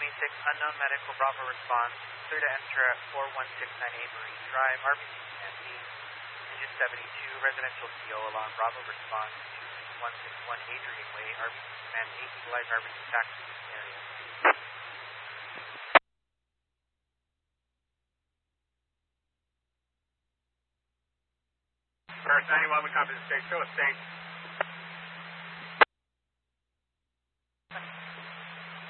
unknown medical, Bravo response, clear to enter at 41698 Marine Drive, RBC Command B, engine 72, residential CO, alarm, Bravo response to 161 Adrian Way, RBC Command 8, utilize RBC taxi area. First 91, we copy the state, show us state.